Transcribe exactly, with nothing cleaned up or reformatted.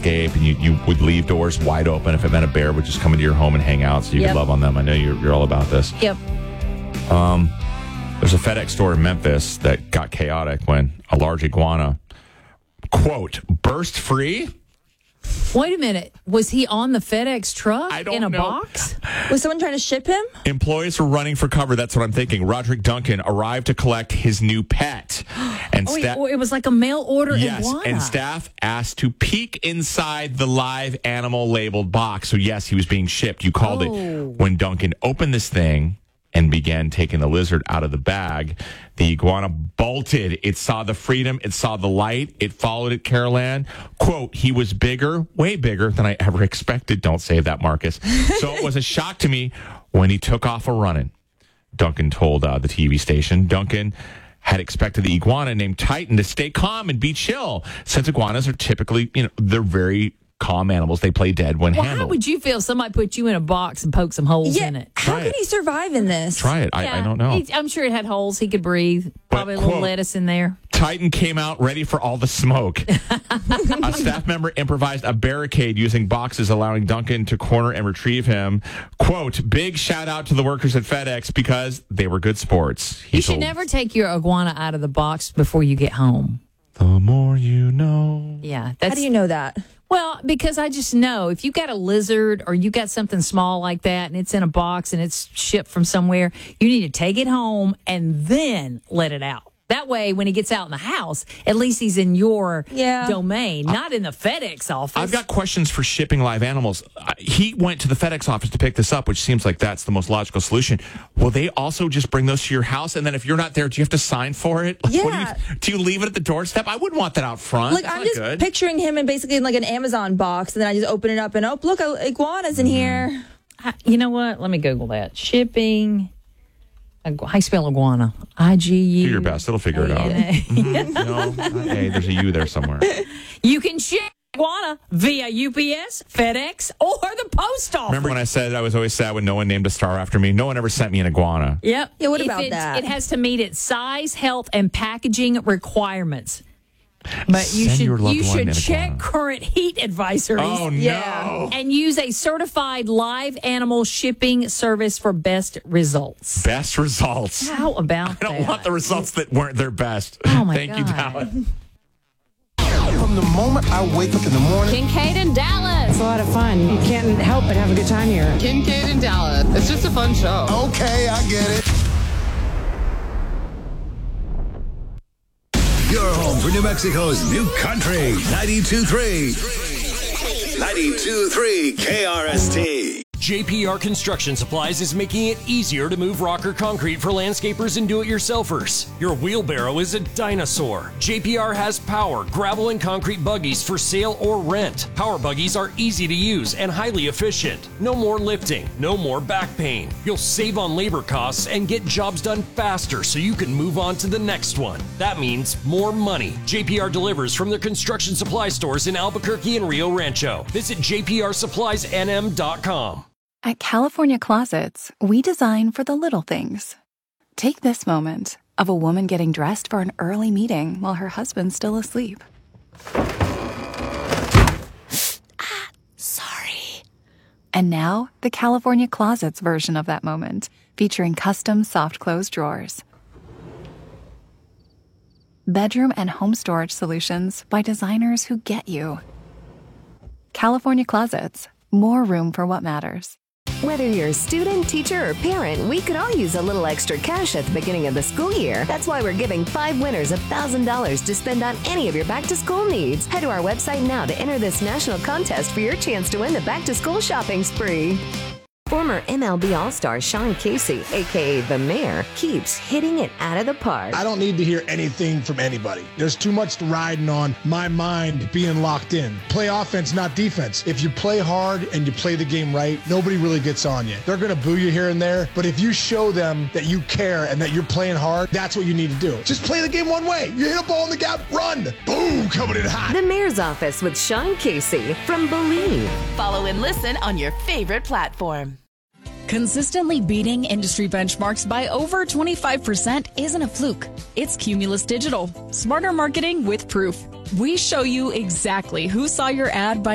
landscape, and you, you would leave doors wide open if it meant a bear would just come into your home and hang out so you Yep. could love on them. I know you're, you're all about this. Yep. Um, there's a FedEx store in Memphis that got chaotic when a large iguana, quote, burst free. Wait a minute. Was he on the FedEx truck I don't in a know. box? Was someone trying to ship him? Employees were running for cover. That's what I'm thinking. Roderick Duncan arrived to collect his new pet. And Oh, sta- it, it was like a mail order yes, iguana. and staff asked to peek inside the live animal labeled box. So, yes, he was being shipped. You called Oh. it. When Duncan opened this thing and began taking the lizard out of the bag, the iguana bolted. It saw the freedom. It saw the light. It followed it, Carol Ann. Quote, he was bigger, way bigger than I ever expected. Don't say that, Marcus. So it was a shock to me when he took off a running. Duncan told uh, the T V station. Duncan had expected the iguana named Titan to stay calm and be chill, since iguanas are typically, you know, they're very calm animals. They play dead when Well, handled. how would you feel if somebody put you in a box and poked some holes Yeah. in it? How Try could it. he survive in this? Try it. I, I don't know. he- I'm sure it had holes. He could breathe. Probably a little quote, lettuce in there. Titan came out ready for all the smoke. A staff member improvised a barricade using boxes, allowing Duncan to corner and retrieve him. Quote, big shout out to the workers at FedEx because they were good sports. He You should told- never take your iguana out of the box before you get home. The more you know. Yeah. That's, How do you know that? Well, because I just know if you got a lizard or you got something small like that and it's in a box and it's shipped from somewhere, you need to take it home and then let it out. That way, when he gets out in the house, at least he's in your Yeah. domain, not in the FedEx office. I've got questions for shipping live animals. Uh, He went to the FedEx office to pick this up, which seems like that's the most logical solution. Will they also just bring those to your house? And then if you're not there, do you have to sign for it? Like, what do, Yeah. you, do you leave it at the doorstep? I wouldn't want that out front. Like, That's I'm not just good. picturing him in basically in like an Amazon box, and then I just open it up and, oh, look, a iguana's in here. I- you know what? Let me Google that. Shipping. Igu- How you spell iguana? I G U. Do your best. It'll figure it out. Mhm. No, not A. There's a U there somewhere. You can ship iguana via U P S, FedEx, or the post office. Remember when I said I was always sad when no one named a star after me? No one ever sent me an iguana. Yep. Yeah, what If about it's- that? It has to meet its size, health, and packaging requirements. But you Send your should loved you one should an check iguana. current heat advisories. Oh, Yeah. no. And use a certified live animal shipping service for best results. Best results. How about I don't that? want the results that weren't their best. Oh, my Thank you, God. Dallas. From the moment I wake up in the morning, Kincaid and Dallas. It's a lot of fun. You can't help but have a good time here. Kincaid and Dallas. It's just a fun show. okay, I get it. Your home for New Mexico's new country. ninety-two point three. ninety-two point three K R S T. J P R Construction Supplies is making it easier to move rock or concrete for landscapers and do-it-yourselfers. Your wheelbarrow is a dinosaur. J P R has power, gravel, and concrete buggies for sale or rent. Power buggies are easy to use and highly efficient. No more lifting, no more back pain. You'll save on labor costs and get jobs done faster so you can move on to the next one. That means more money. J P R delivers from their construction supply stores in Albuquerque and Rio Rancho. Visit j p r supplies n m dot com. At California Closets, we design for the little things. Take this moment of a woman getting dressed for an early meeting while her husband's still asleep. ah, sorry. And now, the California Closets version of that moment, featuring custom soft close drawers. Bedroom and home storage solutions by designers who get you. California Closets, more room for what matters. Whether you're a student, teacher, or parent, we could all use a little extra cash at the beginning of the school year. That's why we're giving five winners one thousand dollars to spend on any of your back-to-school needs. Head to our website now to enter this national contest for your chance to win the back-to-school shopping spree. Former M L B All-Star Sean Casey, a k a. The Mayor, keeps hitting it out of the park. I don't need to hear anything from anybody. There's too much riding on my mind being locked in. Play offense, not defense. If you play hard and you play the game right, nobody really gets on you. They're going to boo you here and there, but if you show them that you care and that you're playing hard, that's what you need to do. Just play the game one way. You hit a ball in the gap, run. Boom, coming in hot. The Mayor's Office with Sean Casey from Believe. Follow and listen on your favorite platform. Consistently beating industry benchmarks by over twenty-five percent isn't a fluke. It's Cumulus Digital. Smarter marketing with proof. We show you exactly who saw your ad by